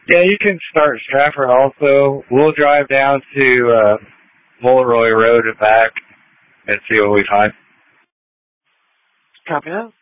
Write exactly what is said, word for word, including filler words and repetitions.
Yeah, you can start Stratford also. We'll drive down to uh, Mulroy Road and back and see what we find. Copy that.